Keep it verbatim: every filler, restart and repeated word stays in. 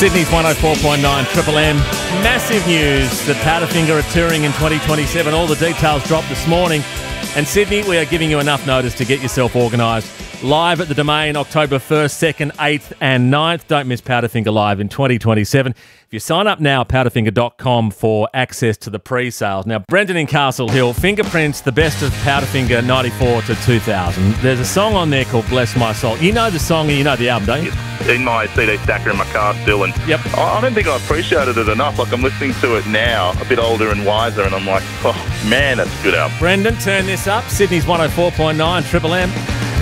Sydney's one oh four point nine Triple M. Massive news that Powderfinger are touring in twenty twenty-seven. All the details dropped this morning. And Sydney, we are giving you enough notice to get yourself organised. Live at the Domain, October first, second, eighth and ninth. Don't miss Powderfinger Live in twenty twenty-seven. If you sign up now, powderfinger dot com for access to the pre-sales. Now, Brendan in Castle Hill, Fingerprints, the best of Powderfinger ninety-four to two thousand. There's a song on there called Bless My Soul. You know the song and you know the album, don't you? In my C D stacker in my car still, and yep. I don't think I appreciated it enough. Like, I'm listening to it now, a bit older and wiser, and I'm like, oh man, that's a good album. Brendan, turn this up. Sydney's one oh four point nine Triple M.